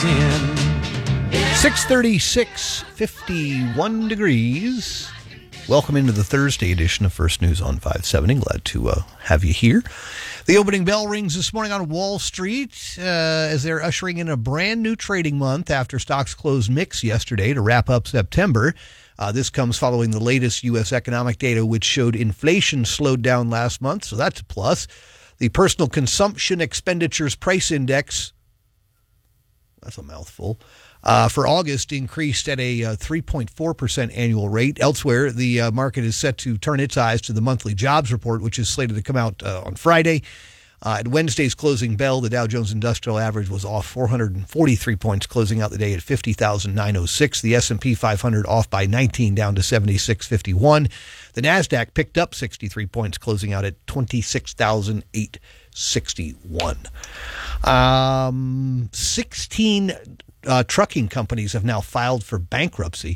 6:36, 51 degrees. Welcome into the Thursday edition of First News on 570. Glad to have you here. The opening bell rings this morning on Wall Street as they're ushering in a brand new trading month after stocks closed mixed yesterday to wrap up September. This comes following the latest U.S. economic data, which showed inflation slowed down last month, so that's a plus. The Personal Consumption Expenditures Price Index, that's a mouthful, for August increased at a 3.4% annual rate. Elsewhere, the market is set to turn its eyes to the monthly jobs report, which is slated to come out on Friday. At Wednesday's closing bell, the Dow Jones Industrial Average was off 443 points, closing out the day at 50,906. The S&P 500 off by 19, down to 7651. The NASDAQ picked up 63 points, closing out at 26,861. 16 trucking companies have now filed for bankruptcy.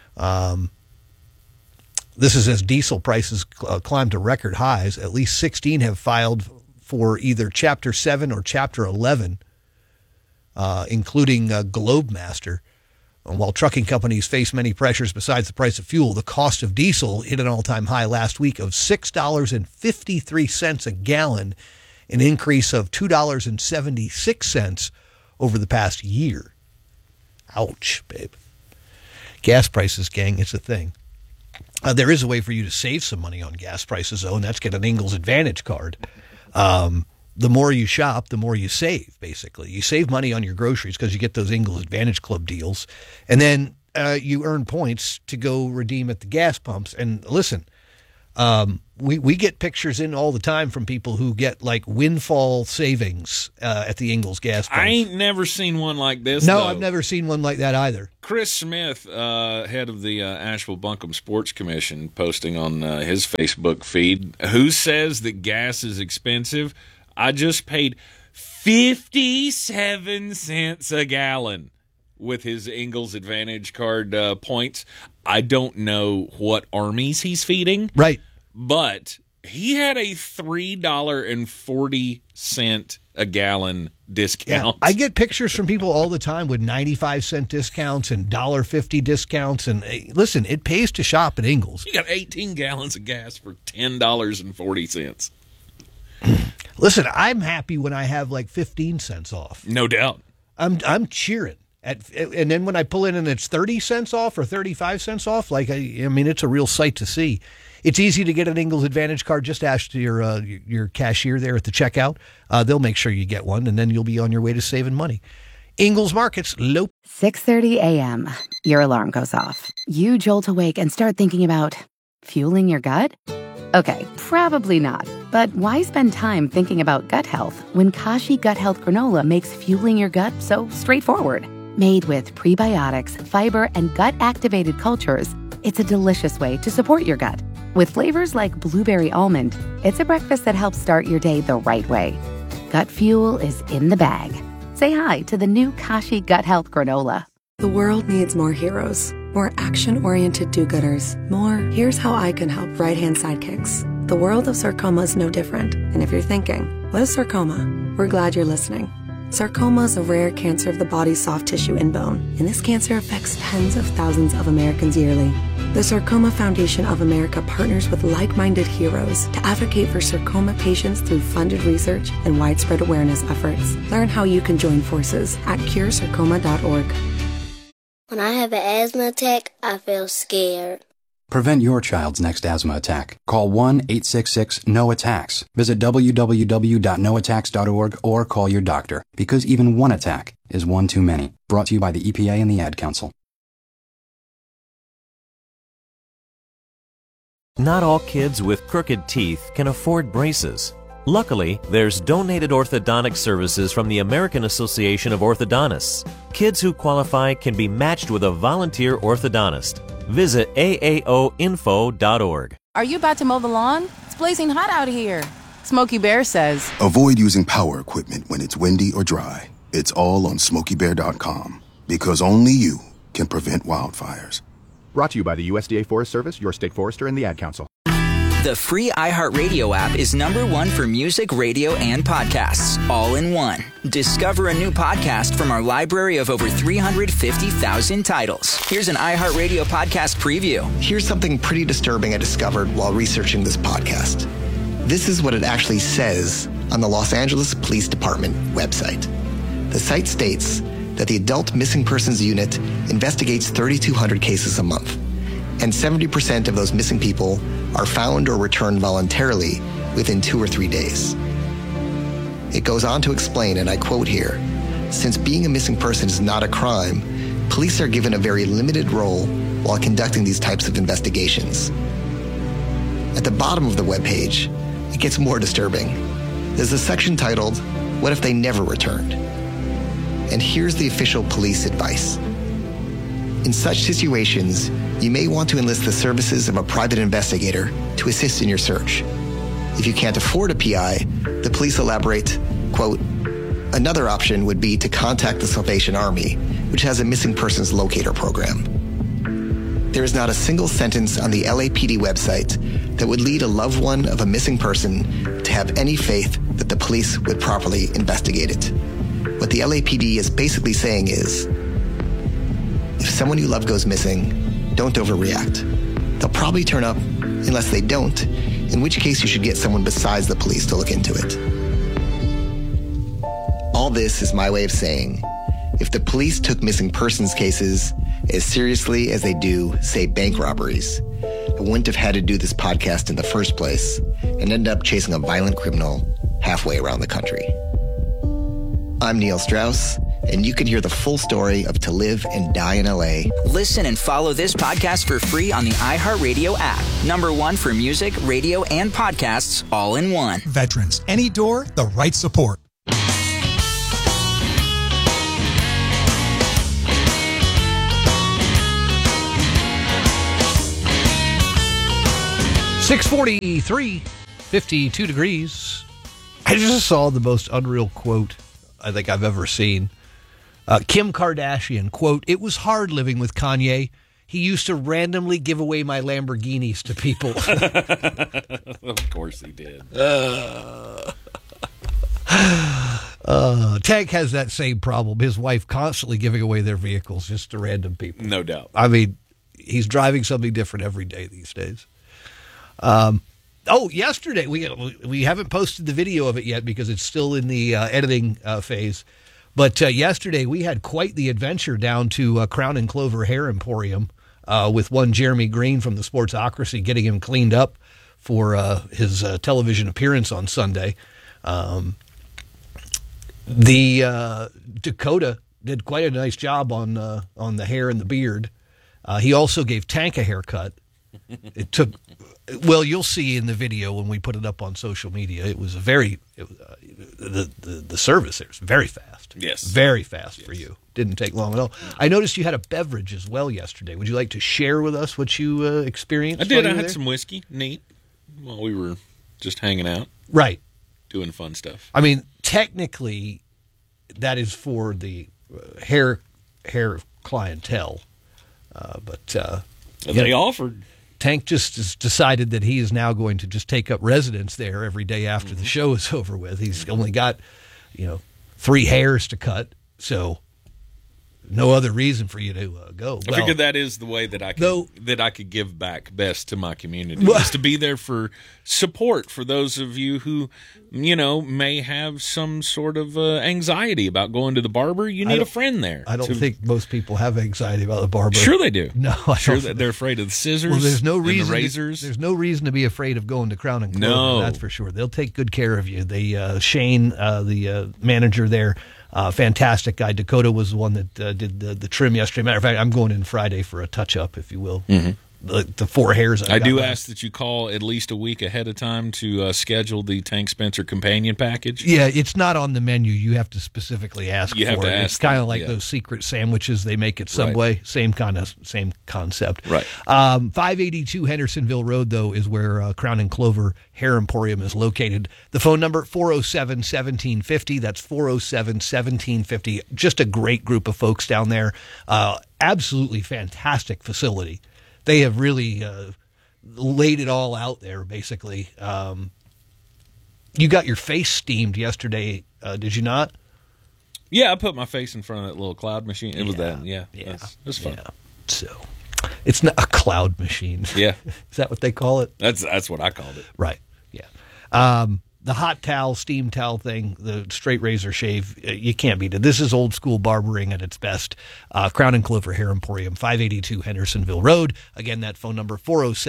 This is as diesel prices climb to record highs. At least 16 have filed for either Chapter 7 or Chapter 11, including Globemaster. While trucking companies face many pressures besides the price of fuel, the cost of diesel hit an all-time high last week of $6.53 a gallon, an increase of $2.76 over the past year. Ouch, babe. Gas prices, gang, it's a thing. There is a way for you to save some money on gas prices, though, and that's get an Ingalls Advantage card. The more you shop, the more you save, basically. You save money on your groceries because you get those Ingalls Advantage Club deals, and then you earn points to go redeem at the gas pumps. And listen, we get pictures in all the time from people who get like windfall savings at the Ingalls gas pumps. I ain't never seen one like this. No, though. I've never seen one like that either. Chris Smith, head of the Asheville Buncombe Sports Commission, posting on his Facebook feed, who says that gas is expensive? I just paid 57 cents a gallon with his Ingalls Advantage card points. I don't know what armies he's feeding. Right. But he had a $3.40 a gallon discount. Yeah, I get pictures from people all the time with 95-cent discounts and $1.50 discounts. And listen, it pays to shop at Ingalls. You got 18 gallons of gas for $10.40. Listen, I'm happy when I have like 15 cents off. No doubt. I'm cheering. And then when I pull in and it's 30 cents off or 35 cents off, like I mean, it's a real sight to see. It's easy to get an Ingalls Advantage card. Just ask your cashier there at the checkout. They'll make sure you get one, and then you'll be on your way to saving money. Ingalls Markets, low. 6:30 a.m. Your alarm goes off. You jolt awake and start thinking about fueling your gut? Okay, probably not. But why spend time thinking about gut health when Kashi Gut Health Granola makes fueling your gut so straightforward? Made with prebiotics, fiber, and gut-activated cultures, it's a delicious way to support your gut. With flavors like blueberry almond, it's a breakfast that helps start your day the right way. Gut fuel is in the bag. Say hi to the new Kashi Gut Health Granola. The world needs more heroes, more action-oriented do-gooders, more here's how I can help right-hand sidekicks. The world of sarcoma is no different. And if you're thinking, what is sarcoma? We're glad you're listening. Sarcoma is a rare cancer of the body's soft tissue and bone, and this cancer affects tens of thousands of Americans yearly. The Sarcoma Foundation of America partners with like-minded heroes to advocate for sarcoma patients through funded research and widespread awareness efforts. Learn how you can join forces at curesarcoma.org. When I have an asthma attack, I feel scared. Prevent your child's next asthma attack. Call 1-866-NO-ATTACKS. Visit www.noattacks.org or call your doctor, because even one attack is one too many. Brought to you by the EPA and the Ad Council. Not all kids with crooked teeth can afford braces. Luckily, there's donated orthodontic services from the American Association of Orthodontists. Kids who qualify can be matched with a volunteer orthodontist. Visit aaoinfo.org. Are you about to mow the lawn? It's blazing hot out here. Smokey Bear says, avoid using power equipment when it's windy or dry. It's all on SmokeyBear.com, because only you can prevent wildfires. Brought to you by the USDA Forest Service, your state forester, and the Ad Council. The free iHeartRadio app is #1 for music, radio, and podcasts, all in one. Discover a new podcast from our library of over 350,000 titles. Here's an iHeartRadio podcast preview. Here's something pretty disturbing I discovered while researching this podcast. This is what it actually says on the Los Angeles Police Department website. The site states that the Adult Missing Persons Unit investigates 3,200 cases a month, and 70% of those missing people are found or returned voluntarily within 2 or 3 days. It goes on to explain, and I quote here, "Since being a missing person is not a crime, police are given a very limited role while conducting these types of investigations." At the bottom of the webpage, it gets more disturbing. There's a section titled, "What if they never returned?" And here's the official police advice. In such situations, you may want to enlist the services of a private investigator to assist in your search. If you can't afford a PI, the police elaborate, quote, "Another option would be to contact the Salvation Army, which has a missing persons locator program." There is not a single sentence on the LAPD website that would lead a loved one of a missing person to have any faith that the police would properly investigate it. What the LAPD is basically saying is, if someone you love goes missing, don't overreact. They'll probably turn up unless they don't, in which case you should get someone besides the police to look into it. All this is my way of saying, if the police took missing persons cases as seriously as they do, say, bank robberies, I wouldn't have had to do this podcast in the first place and end up chasing a violent criminal halfway around the country. I'm Neil Strauss, and you can hear the full story of To Live and Die in LA. Listen and follow this podcast for free on the iHeartRadio app. #1 for music, radio, and podcasts, all in one. Veterans, any door, the right support. .643, 52 degrees. I just saw the most unreal quote I think I've ever seen. Kim Kardashian, quote, "It was hard living with Kanye. He used to randomly give away my Lamborghinis to people." Of course he did. Tank has that same problem. His wife constantly giving away their vehicles just to random people. No doubt. I mean, he's driving something different every day these days. Yesterday, we haven't posted the video of it yet because it's still in the editing phase. But yesterday, we had quite the adventure down to Crown and Clover Hair Emporium with one Jeremy Green from the Sportsocracy, getting him cleaned up for his television appearance on Sunday. Dakota did quite a nice job on the hair and the beard. He also gave Tank a haircut. It took, well, you'll see in the video when we put it up on social media. It was the service there is very fast. Yes, very fast for you. Didn't take long at all. I noticed you had a beverage as well yesterday. Would you like to share with us what you experienced? I did. I had some whiskey, neat, while we were just hanging out. Right, doing fun stuff. I mean, technically, that is for the hair clientele, but they offered. Tank just has decided that he is now going to just take up residence there every day after the show is over with. He's only got, 3 hairs to cut, so no other reason for you to go. I figured that is the way that I could give back best to my community, is to be there for support for those of you who, may have some sort of anxiety about going to the barber. You need a friend there. I don't think most people have anxiety about the barber. Sure they do. No, they're afraid of the scissors. Well, there's no reason. And the razors. There's no reason to be afraid of going to Crown and Clover. No, that's for sure. They'll take good care of you. Shane, the manager there. Fantastic guy. Dakota was the one that did the trim yesterday. Matter of fact, I'm going in Friday for a touch-up, if you will. Mm-hmm. The 4 hairs. I do ask that you call at least a week ahead of time to schedule the Tank Spencer companion package. Yeah, it's not on the menu. You have to specifically ask for it. It's kind of like those secret sandwiches they make at Subway. Right. Same concept. Right. 582 Hendersonville Road, though, is where Crown and Clover Hair Emporium is located. The phone number, 407-1750. That's 407-1750. Just a great group of folks down there. Absolutely fantastic facility. They have really laid it all out there, basically. You got your face steamed yesterday, did you not? Yeah, I put my face in front of that little cloud machine. It was that, it was fun. Yeah. So, it's not a cloud machine. Yeah. Is that what they call it? That's what I called it. Right, yeah. The hot towel, steam towel thing, the straight razor shave, you can't beat it. This is old school barbering at its best. Crown and Clover Hair Emporium, 582 Hendersonville Road. Again, that phone number,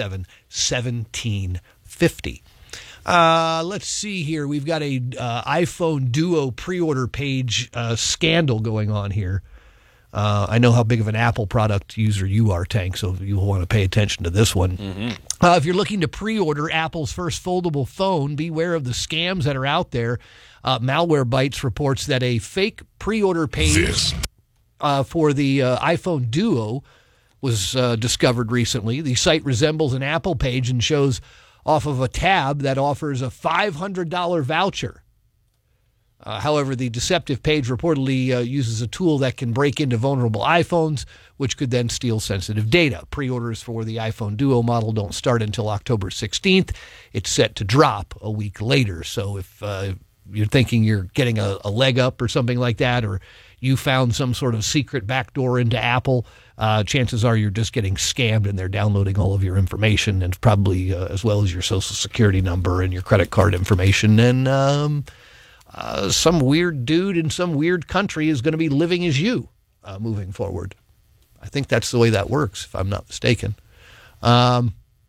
407-1750. Let's see here. We've got a iPhone Duo pre-order page scandal going on here. I know how big of an Apple product user you are, Tank, so you'll want to pay attention to this one. Mm-hmm. If you're looking to pre-order Apple's first foldable phone, beware of the scams that are out there. Malwarebytes reports that a fake pre-order page for the iPhone Duo was discovered recently. The site resembles an Apple page and shows off of a tab that offers a $500 voucher. However, the deceptive page reportedly uses a tool that can break into vulnerable iPhones, which could then steal sensitive data. Pre-orders for the iPhone Duo model don't start until October 16th. It's set to drop a week later. So if you're thinking you're getting a leg up or something like that, or you found some sort of secret backdoor into Apple, chances are you're just getting scammed and they're downloading all of your information, and probably as well as your Social Security number and your credit card information. And some weird dude in some weird country is going to be living as you moving forward. I think that's the way that works, if I'm not mistaken. A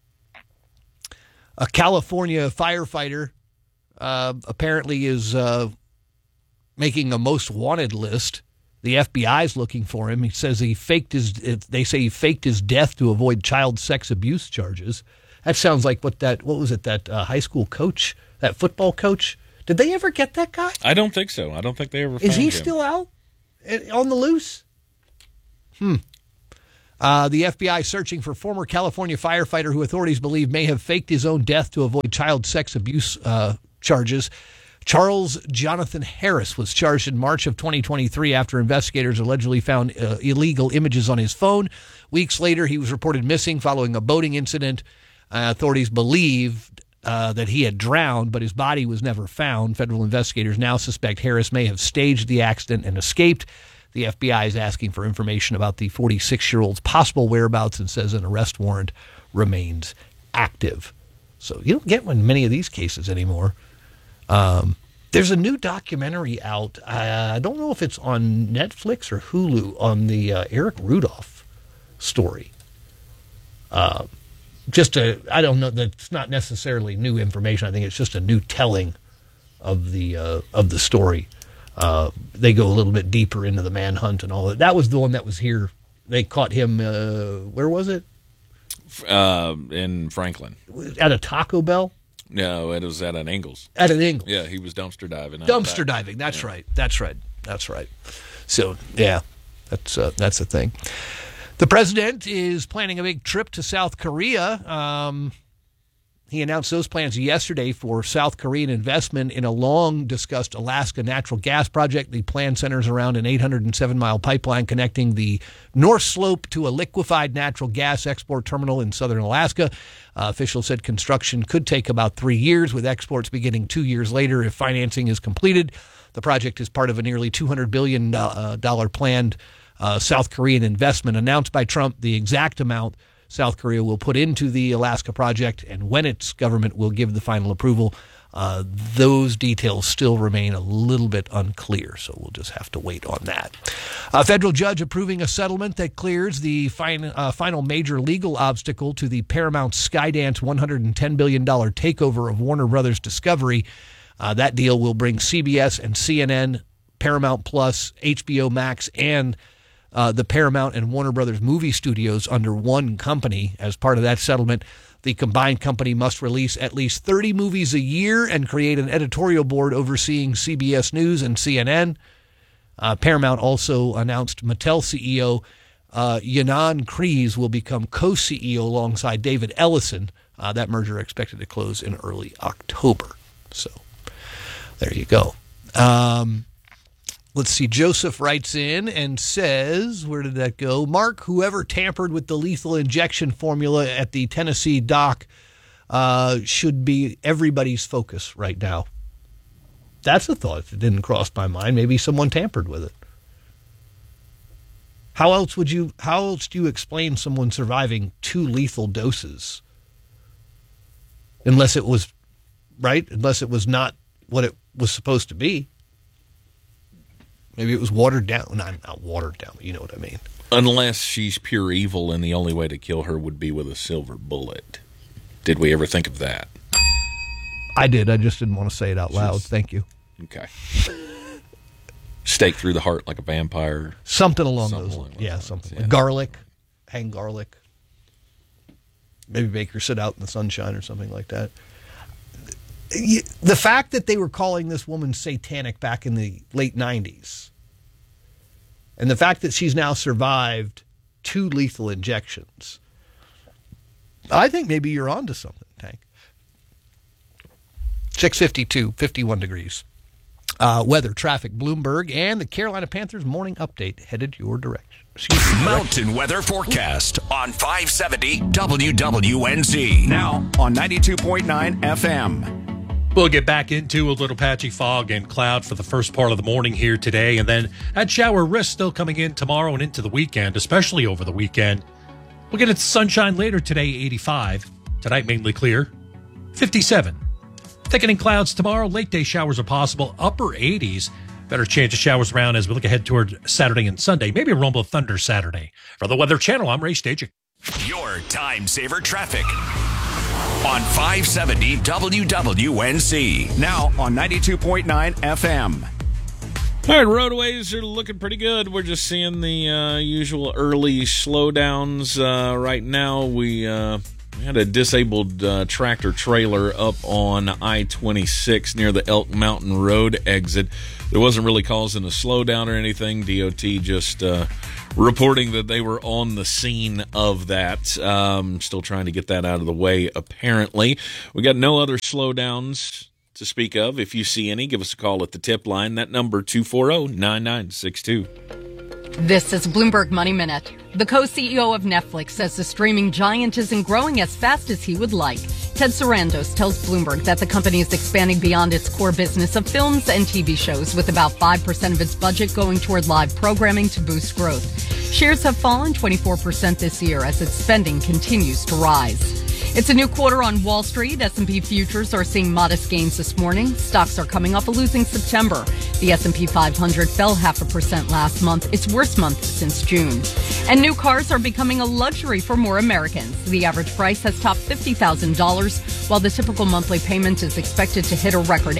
California firefighter apparently is making a most wanted list. The FBI is looking for him. He says they say he faked his death to avoid child sex abuse charges. That sounds like what was it, that high school coach, that football coach? Did they ever get that guy? I don't think so. I don't think they ever found him. Is he still out on the loose? The FBI searching for former California firefighter who authorities believe may have faked his own death to avoid child sex abuse charges. Charles Jonathan Harris was charged in March of 2023 after investigators allegedly found illegal images on his phone. Weeks later, he was reported missing following a boating incident. Authorities believed that he had drowned, but his body was never found. Federal investigators now suspect Harris may have staged the accident and escaped. The FBI is asking for information about the 46-year-old's possible whereabouts and says an arrest warrant remains active. So you don't get many of these cases anymore. There's a new documentary out. I don't know if it's on Netflix or Hulu on the Eric Rudolph story. I don't know, that's not necessarily new information. I think it's just a new telling of the story. They go a little bit deeper into the manhunt and all that. That was the one that was here. They caught him, where was it? In Franklin. At a Taco Bell? No, it was at an Ingles. At an Ingles. Yeah, he was dumpster diving. Dumpster diving, that's right. That's right. So, yeah, that's the thing. The president is planning a big trip to South Korea. He announced those plans yesterday for South Korean investment in a long-discussed Alaska natural gas project. The plan centers around an 807-mile pipeline connecting the North Slope to a liquefied natural gas export terminal in southern Alaska. Officials said construction could take about 3 years, with exports beginning 2 years later if financing is completed. The project is part of a nearly $200 billion planned South Korean investment announced by Trump. The exact amount South Korea will put into the Alaska project and when its government will give the final approval, those details still remain a little bit unclear, so we'll just have to wait on that. A federal judge approving a settlement that clears the final major legal obstacle to the Paramount Skydance $110 billion takeover of Warner Brothers Discovery. That deal will bring CBS and CNN, Paramount Plus, HBO Max, and the Paramount and Warner Brothers movie studios under one company. As part of that settlement, the combined company must release at least 30 movies a year and create an editorial board overseeing CBS News and CNN. Paramount also announced Mattel CEO Ynon Kreiz will become co-CEO alongside David Ellison. That merger expected to close in early October. So there you go. Let's see. Joseph writes in and says, where did that go? Mark, whoever tampered with the lethal injection formula at the Tennessee dock should be everybody's focus right now. That's a thought that didn't cross my mind. Maybe someone tampered with it. How else do you explain someone surviving 2 lethal doses? Unless it was, right? Unless it was not what it was supposed to be. Maybe it was watered down. Not watered down, but you know what I mean. Unless she's pure evil and the only way to kill her would be with a silver bullet. Did we ever think of that? I did. I just didn't want to say it out loud. Thank you. Okay. Stake through the heart like a vampire. Something along those lines. Yeah, something. Like garlic. Hang garlic. Maybe make her sit out in the sunshine or something like that. The fact that they were calling this woman satanic back in the late 90s, and the fact that she's now survived 2 lethal injections, I think maybe you're onto something, Tank. 6:52, 51 degrees. Weather, traffic, Bloomberg, and the Carolina Panthers morning update headed your direction. Mountain weather forecast on 570 WWNZ. Now on 92.9 FM. We'll get back into a little patchy fog and cloud for the first part of the morning here today, and then that shower risk still coming in tomorrow and into the weekend, especially over the weekend. We'll get into sunshine later today, 85. Tonight, mainly clear, 57. Thickening clouds tomorrow. Late day showers are possible, upper 80s. Better chance of showers around as we look ahead toward Saturday and Sunday. Maybe a rumble of thunder Saturday. For the Weather Channel, I'm Ray Staging. Your time saver traffic on 570 WWNC. Now on 92.9 FM. All right, roadways are looking pretty good. We're just seeing the usual early slowdowns right now. We had a disabled tractor trailer up on I-26 near the Elk Mountain Road exit. It wasn't really causing a slowdown or anything. DOT just reporting that they were on the scene of that. Still trying to get that out of the way, apparently. We got no other slowdowns to speak of. If you see any, give us a call at the tip line. That number, 240-9962. This is Bloomberg Money Minute. The co-CEO of Netflix says the streaming giant isn't growing as fast as he would like. Ted Sarandos tells Bloomberg that the company is expanding beyond its core business of films and TV shows, with about 5% of its budget going toward live programming to boost growth. Shares have fallen 24% this year as its spending continues to rise. It's a new quarter on Wall Street. S&P futures are seeing modest gains this morning. Stocks are coming off a losing September. The S&P 500 fell 0.5% last month, its worst month since June. And new cars are becoming a luxury for more Americans. The average price has topped $50,000, while the typical monthly payment is expected to hit a record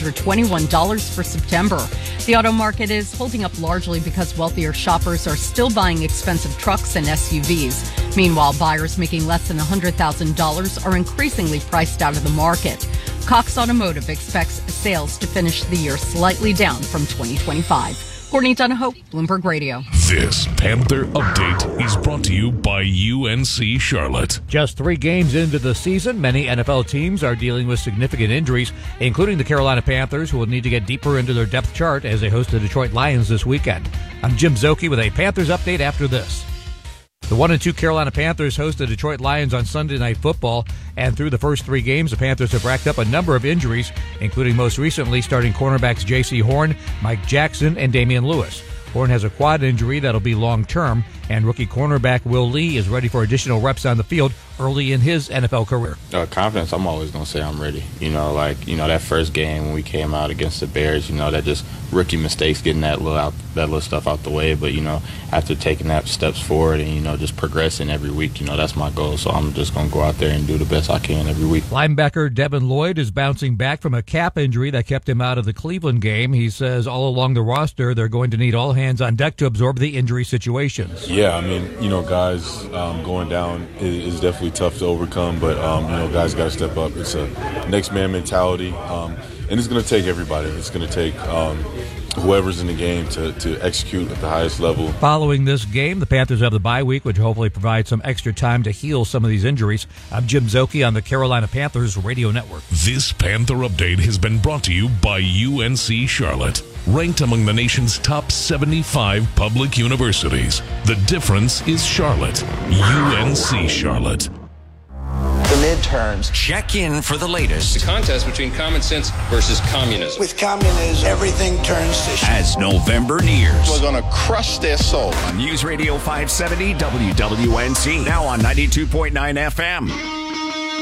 $821 for September. The auto market is holding up largely because wealthier shoppers are still buying expensive trucks and SUVs. Meanwhile, buyers making less than $100,000 are increasingly priced out of the market. Cox Automotive expects sales to finish the year slightly down from 2025. Courtney Donahoe, Bloomberg Radio. This Panther Update is brought to you by UNC Charlotte. Just 3 games into the season, many NFL teams are dealing with significant injuries, including the Carolina Panthers, who will need to get deeper into their depth chart as they host the Detroit Lions this weekend. I'm Jim Zoki with a Panthers update after this. The 1-2 Carolina Panthers host the Detroit Lions on Sunday Night Football, and through the first 3 games, the Panthers have racked up a number of injuries, including most recently starting cornerbacks J.C. Horn, Mike Jackson, and Damian Lewis. Horn has a quad injury that'll be long-term, and rookie cornerback Will Lee is ready for additional reps on the field early in his NFL career. Confidence, I'm always going to say I'm ready. That first game when we came out against the Bears, that just rookie mistakes, getting that little stuff out the way. But, after taking that steps forward and, just progressing every week, that's my goal. So I'm just going to go out there and do the best I can every week. Linebacker Devin Lloyd is bouncing back from a calf injury that kept him out of the Cleveland game. He says all along the roster, they're going to need all hands on deck to absorb the injury situations. Yeah, guys going down is definitely tough to overcome, but, guys got to step up. It's a next man mentality, and it's going to take everybody. It's going to take whoever's in the game to execute at the highest level. Following this game, the Panthers have the bye week, which hopefully provides some extra time to heal some of these injuries. I'm Jim Zoki on the Carolina Panthers Radio Network. This Panther Update has been brought to you by UNC Charlotte, ranked among the nation's top 75 public universities. The difference is Charlotte. UNC Charlotte. The midterms. Check in for the latest. The contest between common sense versus communism. With communism, everything turns to shit. As November nears. We're going to crush their soul. On News Radio 570 WWNC. Now on 92.9 FM.